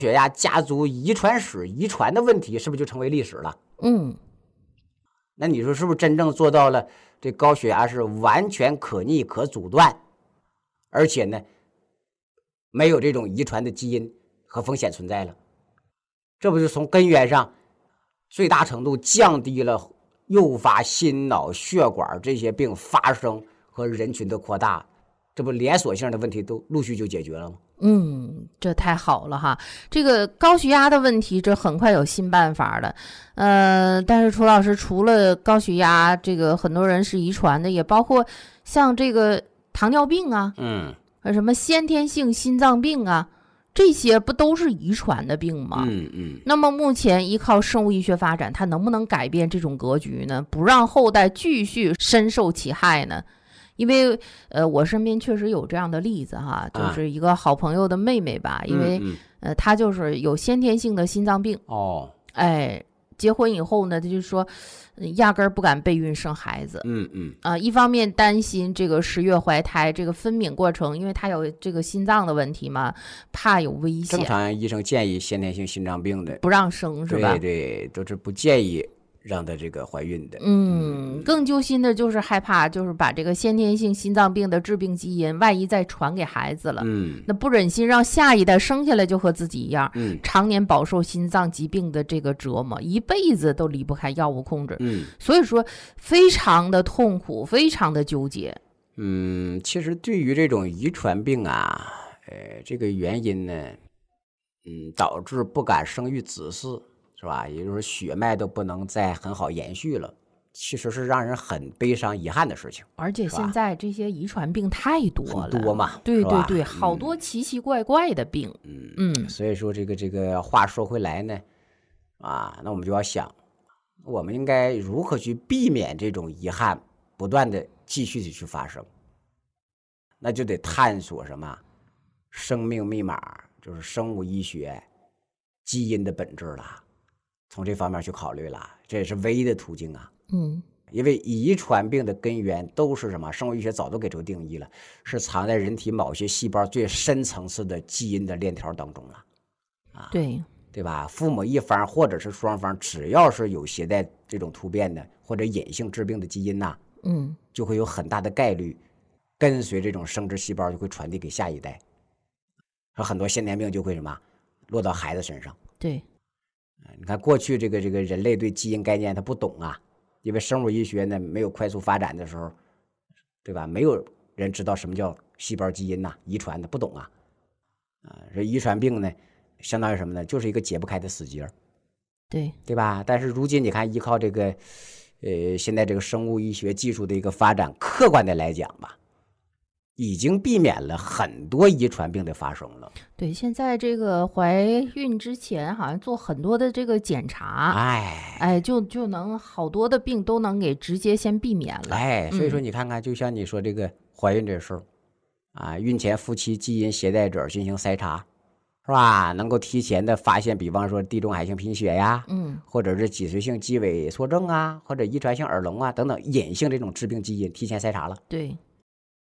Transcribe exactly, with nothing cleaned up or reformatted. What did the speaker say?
血压家族遗传史遗传的问题是不是就成为历史了？ 嗯， 那你说是不是真正做到了这高血压是完全可逆可阻断，而且呢没有这种遗传的基因和风险存在了？这不是从根源上最大程度降低了诱发心脑血管这些病发生和人群的扩大，这不连锁性的问题都陆续就解决了吗？ 嗯，这太好了哈！这个高血压的问题，这很快有新办法了。呃，但是楚老师，除了高血压，这个很多人是遗传的，也包括像这个糖尿病啊， 嗯， 什么先天性心脏病啊，这些不都是遗传的病吗？ 嗯嗯。 那么目前依靠生物医学发展，它能不能改变这种格局呢？不让后代继续深受其害呢？因为呃，我身边确实有这样的例子哈，就是一个好朋友的妹妹吧，啊、因为、 嗯嗯、 呃，她就是有先天性的心脏病哦， 哎，结婚以后呢，她就说、呃、压根儿不敢备孕生孩子， 嗯嗯啊、呃，一方面担心这个十月怀胎这个分娩过程，因为她有这个心脏的问题嘛，怕有危险。 正常医生建议先天性心脏病的不让生是吧？ 对对，都是不建议让她这个怀孕的。 嗯，更揪心的就是害怕，就是把这个先天性心脏病的致病基因，万一再传给孩子了， 嗯， 那不忍心让下一代生下来就和自己一样， 嗯， 常年饱受心脏疾病的这个折磨，一辈子都离不开药物控制。 嗯， 所以说非常的痛苦，非常的纠结。 嗯，其实对于这种遗传病啊，呃，这个原因呢，嗯，导致不敢生育子嗣。是吧？也就是说，血脉都不能再很好延续了，其实是让人很悲伤、遗憾的事情。 而且现在这些遗传病太多了， 很多嘛， 对对对，好多奇奇怪怪的病。 嗯嗯， 所以说这个这个话说回来呢，啊，那我们就要想，我们应该如何去避免这种遗憾不断的继续的去发生？那就得探索什么生命密码，就是生物医学、基因的本质了。从这方面去考虑了，这也是唯一的途径啊。 嗯， 因为遗传病的根源都是什么？生物医学早都给出定义了，是藏在人体某些细胞最深层次的基因的链条当中了。啊， 对对吧？父母一方或者是双方，只要是有携带这种突变的或者隐性致病的基因呐、啊， 嗯， 就会有很大的概率跟随这种生殖细胞就会传递给下一代，和很多先天病就会什么落到孩子身上。 对。 你看过去这个这个人类对基因概念他不懂啊，因为生物医学呢没有快速发展的时候，对吧？没有人知道什么叫细胞基因呐、啊，遗传的不懂啊。啊，这遗传病呢，相当于什么呢？就是一个解不开的死结， 对对吧？但是如今你看，依靠这个呃现在这个生物医学技术的一个发展，客观的来讲吧，已经避免了很多遗传病的发生了。 对，现在这个怀孕之前好像做很多的这个检查， 哎哎，就就能好多的病都能给直接先避免了。 哎，所以说你看看，就像你说这个怀孕这事儿啊，孕前夫妻基因携带者进行筛查，是吧？能够提前的发现，比方说地中海性贫血呀， 嗯， 或者是脊髓性肌萎缩症啊，或者遗传性耳聋啊等等隐性这种致病基因，提前筛查了。 对。